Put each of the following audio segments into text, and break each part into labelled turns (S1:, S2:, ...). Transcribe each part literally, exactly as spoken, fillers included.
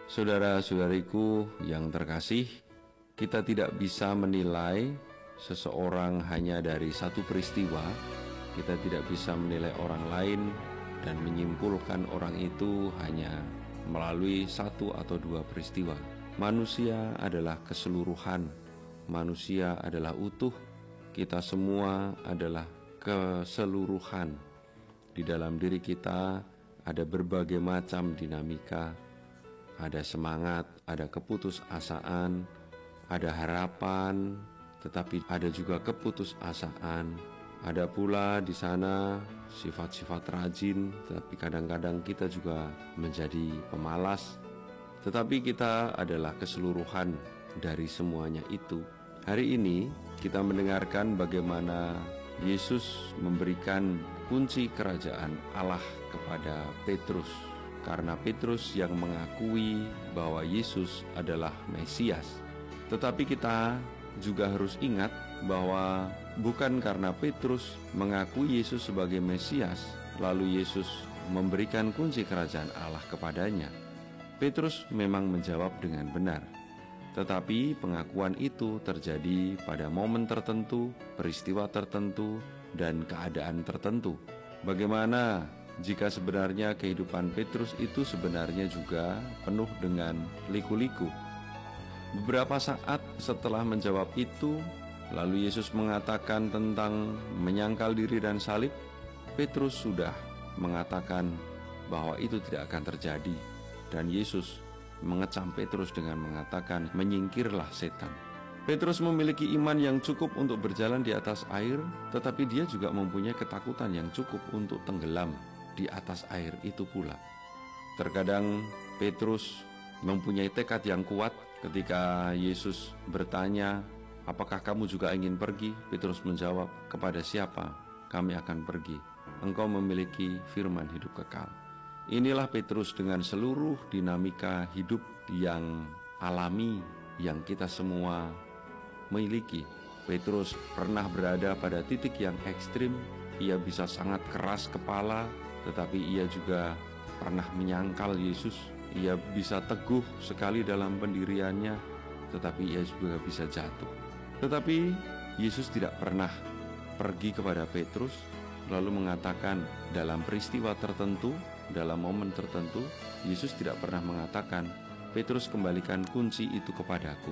S1: Saudara-saudariku yang terkasih, kita tidak bisa menilai seseorang hanya dari satu peristiwa. Kita tidak bisa menilai orang lain dan menyimpulkan orang itu hanya melalui satu atau dua peristiwa. Manusia adalah keseluruhan, manusia adalah utuh, kita semua adalah keseluruhan. Di dalam diri kita ada berbagai macam dinamika, ada semangat, ada keputusasaan, ada harapan, tetapi ada juga keputusasaan. Ada pula di sana sifat-sifat rajin, tetapi kadang-kadang kita juga menjadi pemalas. Tetapi kita adalah keseluruhan dari semuanya itu. Hari ini kita mendengarkan bagaimana Yesus memberikan kunci kerajaan Allah kepada Petrus, karena Petrus yang mengakui bahwa Yesus adalah Mesias. Tetapi kita juga harus ingat bahwa bukan karena Petrus mengakui Yesus sebagai Mesias, lalu Yesus memberikan kunci kerajaan Allah kepadanya. Petrus memang menjawab dengan benar, tetapi pengakuan itu terjadi pada momen tertentu, peristiwa tertentu, dan keadaan tertentu. Bagaimana jika sebenarnya kehidupan Petrus itu sebenarnya juga penuh dengan liku-liku? Beberapa saat setelah menjawab itu, lalu Yesus mengatakan tentang menyangkal diri dan salib, Petrus sudah mengatakan bahwa itu tidak akan terjadi. Dan Yesus mengecam Petrus dengan mengatakan, menyingkirlah setan. Petrus memiliki iman yang cukup untuk berjalan di atas air, tetapi dia juga mempunyai ketakutan yang cukup untuk tenggelam di atas air itu pula. Terkadang Petrus mempunyai tekad yang kuat. Ketika Yesus bertanya, apakah kamu juga ingin pergi? Petrus menjawab, kepada siapa kami akan pergi? Engkau memiliki firman hidup kekal. Inilah Petrus dengan seluruh dinamika hidup yang alami yang kita semua miliki. Petrus pernah berada pada titik yang ekstrim. Ia bisa sangat keras kepala, tetapi ia juga pernah menyangkal Yesus. Ia bisa teguh sekali dalam pendiriannya, tetapi ia juga bisa jatuh. Tetapi Yesus tidak pernah pergi kepada Petrus lalu mengatakan dalam peristiwa tertentu, dalam momen tertentu, Yesus tidak pernah mengatakan, Petrus kembalikan kunci itu kepadaku,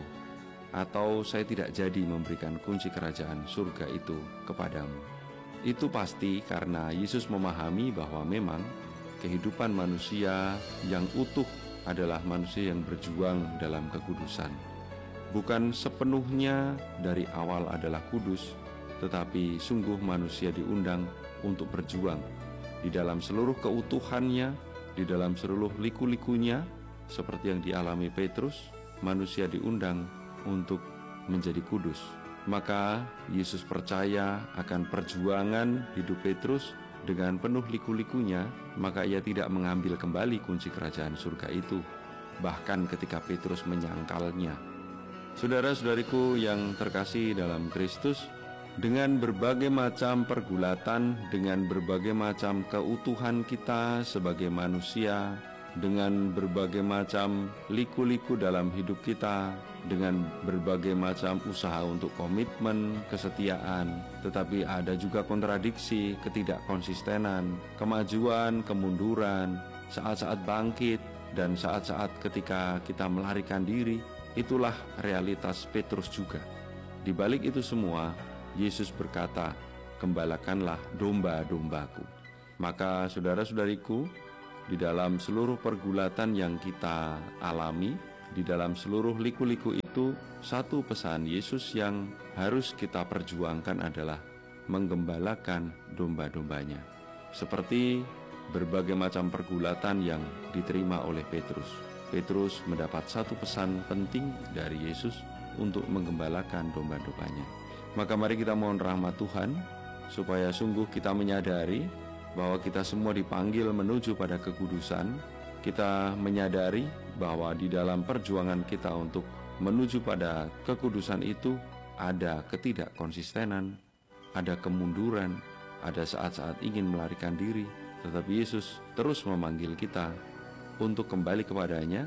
S1: atau saya tidak jadi memberikan kunci kerajaan surga itu kepadamu. Itu pasti karena Yesus memahami bahwa memang kehidupan manusia yang utuh adalah manusia yang berjuang dalam kekudusan. Bukan sepenuhnya dari awal adalah kudus, tetapi sungguh manusia diundang untuk berjuang di dalam seluruh keutuhannya, di dalam seluruh liku-likunya. Seperti yang dialami Petrus, manusia diundang untuk menjadi kudus. Maka Yesus percaya akan perjuangan hidup Petrus dengan penuh liku-likunya, maka ia tidak mengambil kembali kunci kerajaan surga itu, bahkan ketika Petrus menyangkalnya. Saudara-saudariku yang terkasih dalam Kristus, dengan berbagai macam pergulatan, dengan berbagai macam keutuhan kita sebagai manusia, dengan berbagai macam liku-liku dalam hidup kita, dengan berbagai macam usaha untuk komitmen, kesetiaan, tetapi ada juga kontradiksi, ketidakkonsistenan, kemajuan, kemunduran, saat-saat bangkit, dan saat-saat ketika kita melarikan diri. Itulah realitas Petrus juga. Di balik itu semua, Yesus berkata, gembalakanlah domba-dombaku. Maka saudara-saudariku, di dalam seluruh pergulatan yang kita alami, di dalam seluruh liku-liku itu, satu pesan Yesus yang harus kita perjuangkan adalah menggembalakan domba-dombanya. Seperti berbagai macam pergulatan yang diterima oleh Petrus. Petrus mendapat satu pesan penting dari Yesus untuk menggembalakan domba-dombanya. Maka mari kita mohon rahmat Tuhan, supaya sungguh kita menyadari bahwa kita semua dipanggil menuju pada kekudusan. Kita menyadari bahwa di dalam perjuangan kita untuk menuju pada kekudusan itu ada ketidakkonsistenan, ada kemunduran, ada saat-saat ingin melarikan diri. Tetapi Yesus terus memanggil kita untuk kembali kepadanya,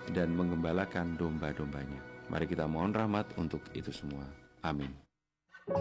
S1: dan menggembalakan domba-dombanya. Mari kita mohon rahmat untuk itu semua. Amin.